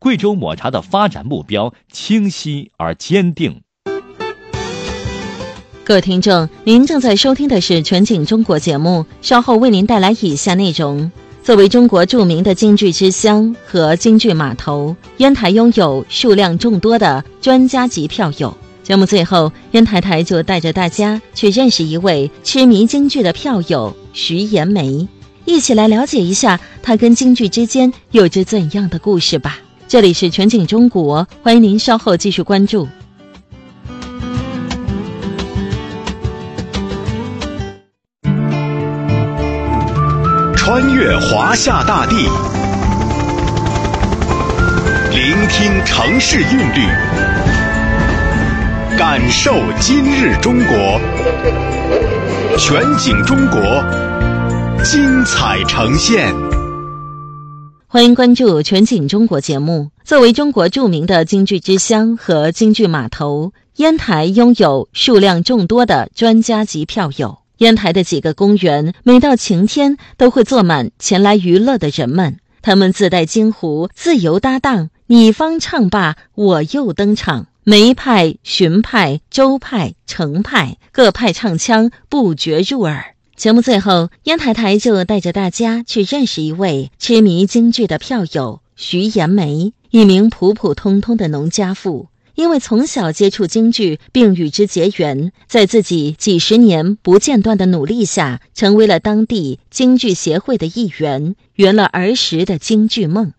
贵州抹茶的发展目标清晰而坚定。 各位听众，您正在收听的是全景中国节目，稍后为您带来以下内容。作为中国著名的京剧之乡和京剧码头，烟台拥有数量众多的专家级票友。节目最后，烟台台就带着大家去认识一位痴迷京剧的票友徐延梅，一起来了解一下他跟京剧之间有着怎样的故事吧。这里是全景中国，欢迎您稍后继续关注。 穿越华夏大地，聆听城市韵律，感受今日中国。全景中国，精彩呈现。 欢迎关注全景中国节目。作为中国著名的京剧之乡和京剧码头，烟台拥有数量众多的专家级票友。烟台的几个公园，每到晴天都会坐满前来娱乐的人们，他们自带京胡，自由搭档，你方唱罢我又登场，梅派、荀派、周派、程派，各派唱腔不绝入耳。节目最后，烟台台就带着大家去认识一位痴迷京剧的票友徐延梅，一名普普通通的农家妇。因为从小接触京剧并与之结缘，在自己几十年不间断的努力下，成为了当地京剧协会的一员，圆了儿时的京剧梦。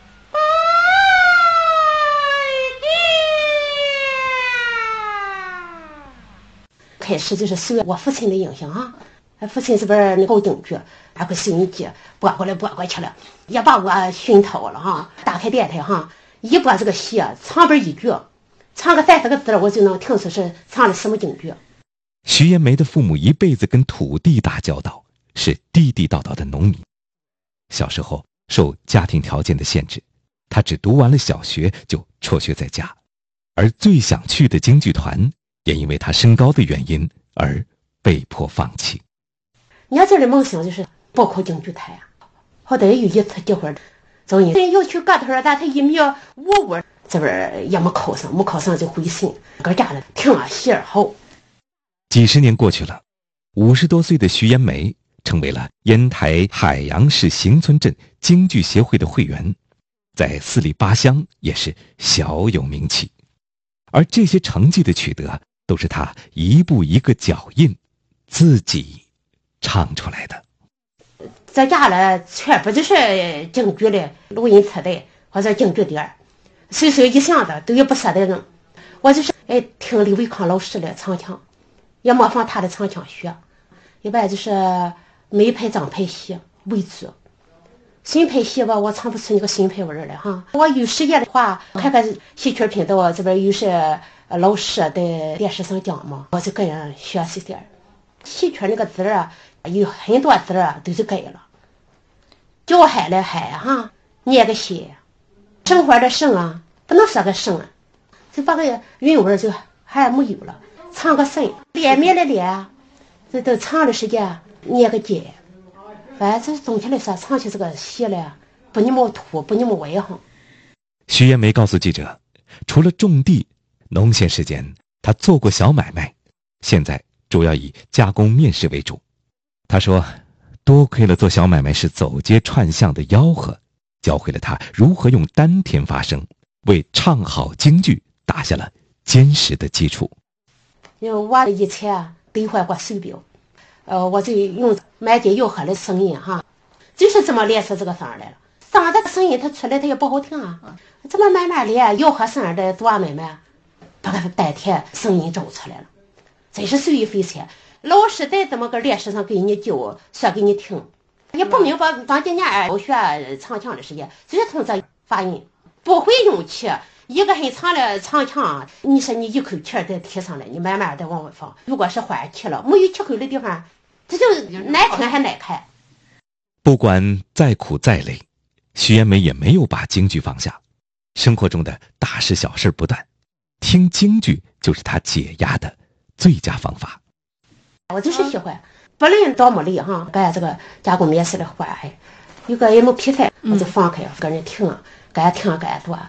开始就是受我父亲的影响啊，父亲这边搞京剧，拿个收音机播过来播过去了，也把我熏陶了哈。打开电台哈，一播这个戏，唱边一句。唱个30个字，我就能听出是唱的什么京剧。 徐延梅的父母一辈子跟土地打交道，是地地道道的农民。小时候受家庭条件的限制，他只读完了小学就辍学在家，而最想去的京剧团也因为他身高的原因而被迫放弃。 年轻的梦想就是报考京剧团，好歹有一次机会，终于要去个头，但他1.55米。这边也没考上就回省，搁家里听了戏儿好。 几十年过去了，50多岁的徐延梅成为了烟台海洋市邢村镇京剧协会的会员，在4里8乡也是小有名气。而这些成绩的取得，都是他一步一个脚印，自己唱出来的。 在家里全部就是京剧的录音磁带或者京剧碟，随手一想的都也不舍得扔。我就是听李维康老师的唱腔，也模仿他的唱腔学，一般就是梅派张派戏为主。新派戏吧，我唱不出那个新派味儿来哈。我有时间的话，看看戏曲频道这边有些老师在电视上讲嘛，我就跟人学习点。戏曲那个字啊，有很多字啊都是改了，叫海来海哈，念个西，生活的生啊，不能说个生啊，就把个韵味就还没有了。唱个生，脸面的脸，这都唱的时间念个姐。反正总体来说，唱起这个戏来不那么土，不那么歪哈。 徐延梅告诉记者，除了种地，农闲时间他做过小买卖，现在主要以加工面食为主。他说，多亏了做小买卖时走街串巷的吆喝，教会了他如何用丹田发声，为唱好京剧打下了坚实的基础。 因为我以前兑换过手表，我就用满街吆喝的声音哈，就是这么练出这个声来了。嗓子声音它出来它也不好听啊，这么慢慢练吆喝声的做买卖，把个丹田声音找出来了，真是受益匪浅。老师在这么个练习上给你教，说给你听，也不明白当今年我学唱腔的时间，就是从这发音，不会用气。一个很长的唱腔，你说你一口气再提上来，你慢慢的往外放。如果是换气了，没有气口的地方，这就难听还难看。 不管再苦再累，徐延梅也没有把京剧放下。生活中的大事小事不断，听京剧就是她解压的最佳方法。 我就是喜欢，不论多么累哈，干这个加工面食的活，有个也没皮菜，我就放开，跟人听，干听干多。